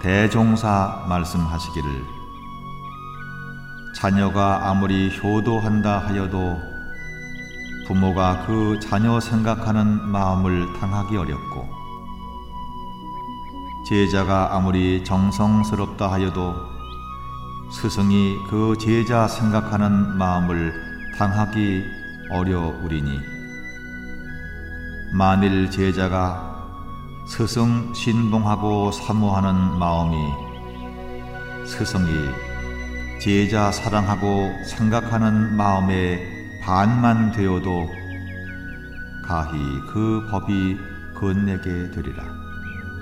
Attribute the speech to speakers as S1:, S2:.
S1: 대종사 말씀하시기를 자녀가 아무리 효도한다 하여도 부모가 그 자녀 생각하는 마음을 당하기 어렵고 제자가 아무리 정성스럽다 하여도 스승이 그 제자 생각하는 마음을 당하기 어려우리니 만일 제자가 스승 신봉하고 사모하는 마음이 스승이 제자 사랑하고 생각하는 마음의 반만 되어도 가히 그 법이 건네게 되리라.